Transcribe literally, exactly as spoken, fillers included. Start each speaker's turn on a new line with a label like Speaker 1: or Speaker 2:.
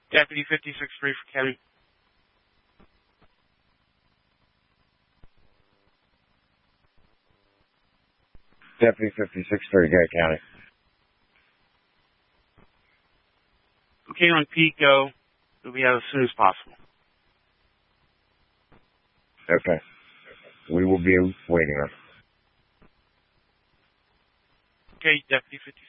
Speaker 1: Deputy fifty-six three for County.
Speaker 2: Deputy fifty-six three, Gary County.
Speaker 1: Okay, on Pico, it'll be out as soon as possible.
Speaker 2: Okay. We will be waiting on.
Speaker 1: Okay, Deputy fifty-six.